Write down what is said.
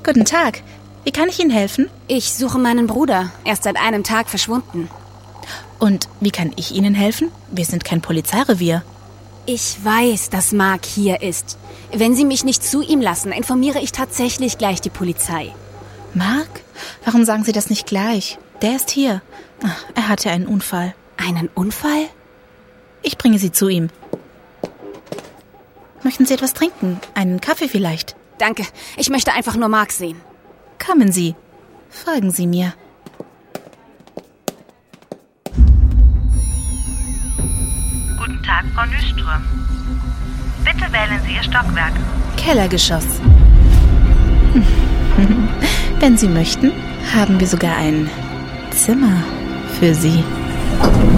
Guten Tag. Wie kann ich Ihnen helfen? Ich suche meinen Bruder. Er ist seit einem Tag verschwunden. Und wie kann ich Ihnen helfen? Wir sind kein Polizeirevier. Ich weiß, dass Mark hier ist. Wenn Sie mich nicht zu ihm lassen, informiere ich tatsächlich gleich die Polizei. Mark? Warum sagen Sie das nicht gleich? Der ist hier. Er hatte einen Unfall. Einen Unfall? Ich bringe Sie zu ihm. Möchten Sie etwas trinken? Einen Kaffee vielleicht? Danke. Ich möchte einfach nur Mark sehen. Kommen Sie. Folgen Sie mir. Guten Tag, Frau Nyström. Bitte wählen Sie Ihr Stockwerk. Kellergeschoss. Wenn Sie möchten, haben wir sogar ein Zimmer für Sie.